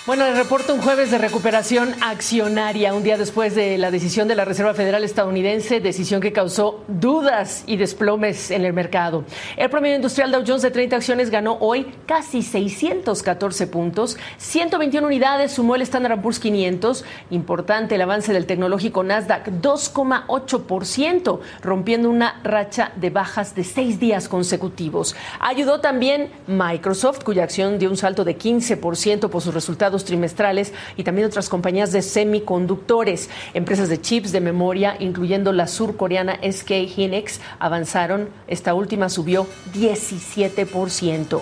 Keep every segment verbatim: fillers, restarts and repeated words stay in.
Bueno, les reporto un jueves de recuperación accionaria, un día después de la decisión de la Reserva Federal estadounidense, decisión que causó dudas y desplomes en el mercado. El promedio industrial Dow Jones de treinta acciones ganó hoy casi seiscientos catorce puntos, ciento veintiuna unidades sumó el Standard and Poor's quinientos, importante el avance del tecnológico Nasdaq, dos coma ocho por ciento, rompiendo una racha de bajas de seis días consecutivos. Ayudó también Microsoft, cuya acción dio un salto de quince por ciento por sus resultados trimestrales, y también otras compañías de semiconductores. Empresas de chips de memoria, incluyendo la surcoreana S K Hynix, avanzaron. Esta última subió diecisiete por ciento.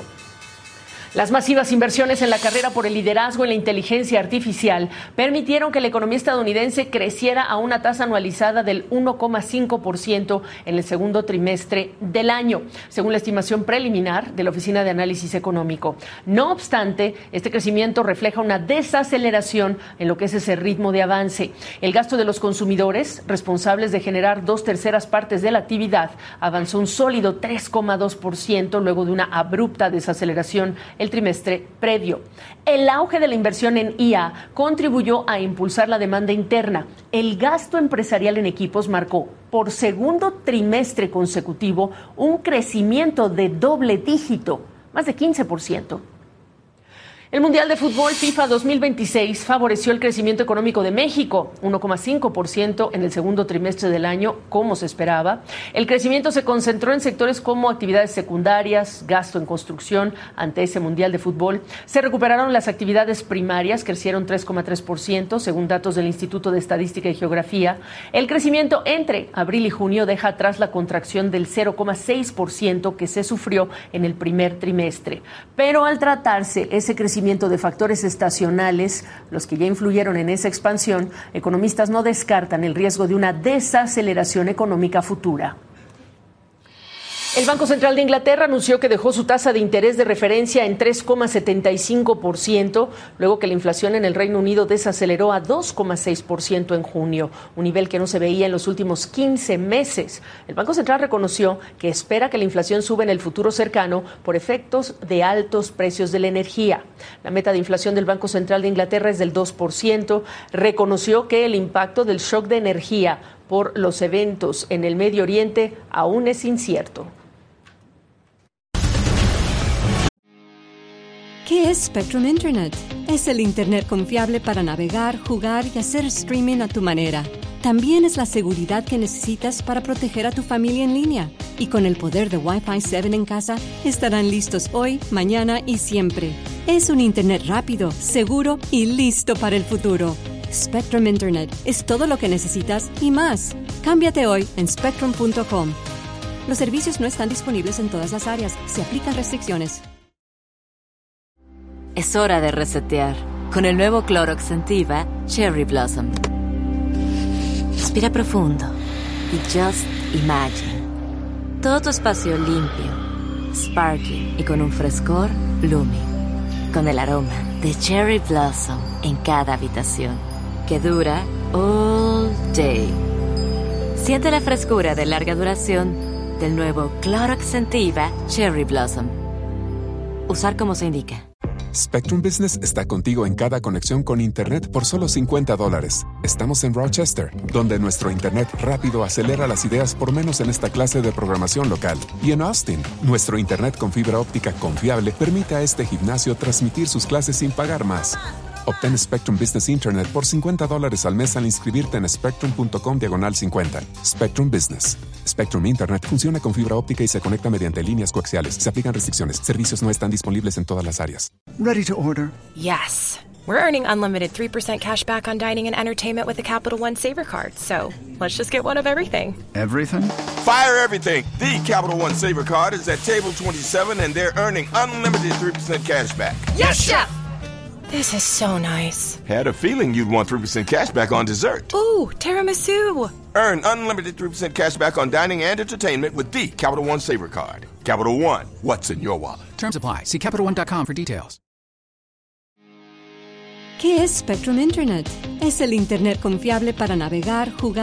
Las masivas inversiones en la carrera por el liderazgo en la inteligencia artificial permitieron que la economía estadounidense creciera a una tasa anualizada del uno coma cinco por ciento en el segundo trimestre del año, según la estimación preliminar de la Oficina de Análisis Económico. No obstante, este crecimiento refleja una desaceleración en lo que es ese ritmo de avance. El gasto de los consumidores, responsables de generar dos terceras partes de la actividad, avanzó un sólido tres coma dos por ciento luego de una abrupta desaceleración el trimestre previo. El auge de la inversión en I A contribuyó a impulsar la demanda interna. El gasto empresarial en equipos marcó por segundo trimestre consecutivo un crecimiento de doble dígito, más de quince por ciento. El Mundial de Fútbol FIFA dos mil veintiséis favoreció el crecimiento económico de México, uno coma cinco por ciento en el segundo trimestre del año, como se esperaba. El crecimiento se concentró en sectores como actividades secundarias, gasto en construcción. Ante ese Mundial de Fútbol se recuperaron las actividades primarias, crecieron tres coma tres por ciento, según datos del Instituto de Estadística y Geografía. El crecimiento entre abril y junio deja atrás la contracción del cero coma seis por ciento que se sufrió en el primer trimestre. Pero al tratarse ese crecimiento de factores estacionales, los que ya influyeron en esa expansión, economistas no descartan el riesgo de una desaceleración económica futura. El Banco Central de Inglaterra anunció que dejó su tasa de interés de referencia en tres coma setenta y cinco por ciento, luego que la inflación en el Reino Unido desaceleró a dos coma seis por ciento en junio, un nivel que no se veía en los últimos quince meses. El Banco Central reconoció que espera que la inflación suba en el futuro cercano por efectos de altos precios de la energía. La meta de inflación del Banco Central de Inglaterra es del dos por ciento. Reconoció que el impacto del shock de energía por los eventos en el Medio Oriente aún es incierto. ¿Qué es Spectrum Internet? Es el Internet confiable para navegar, jugar y hacer streaming a tu manera. También es la seguridad que necesitas para proteger a tu familia en línea. Y con el poder de Wi-Fi siete en casa, estarán listos hoy, mañana y siempre. Es un Internet rápido, seguro y listo para el futuro. Spectrum Internet es todo lo que necesitas y más. Cámbiate hoy en spectrum punto com. Los servicios no están disponibles en todas las áreas. Se aplican restricciones. Es hora de resetear con el nuevo Clorox Scentiva Cherry Blossom. Respira profundo y just imagine. Todo tu espacio limpio, sparkling y con un frescor blooming. Con el aroma de Cherry Blossom en cada habitación, que dura all day. Siente la frescura de larga duración del nuevo Clorox Scentiva Cherry Blossom. Usar como se indica. Spectrum Business está contigo en cada conexión con Internet por solo cincuenta dólares. Estamos en Rochester, donde nuestro Internet rápido acelera las ideas por menos en esta clase de programación local. Y en Austin, nuestro Internet con fibra óptica confiable permite a este gimnasio transmitir sus clases sin pagar más. Obtén Spectrum Business Internet por cincuenta dólares al mes al inscribirte en spectrum punto com diagonal cincuenta. Spectrum Business. Spectrum Internet funciona con fibra óptica y se conecta mediante líneas coaxiales. Se aplican restricciones. Servicios no están disponibles en todas las áreas. Ready to order? Yes. We're earning unlimited three percent cash back on dining and entertainment with the Capital One Saver Card. So let's just get one of everything. Everything? Fire everything. The Capital One Saver Card is at table twenty-seven and they're earning unlimited three percent cash back. Yes, Chef! This is so nice. Had a feeling you'd want three percent cash back on dessert. Ooh, tiramisu. Earn unlimited three percent cash back on dining and entertainment with the Capital One Saver Card. Capital One, what's in your wallet? Terms apply. See capital one dot com for details. ¿Qué es Spectrum Internet? Es el Internet confiable para navegar, jugar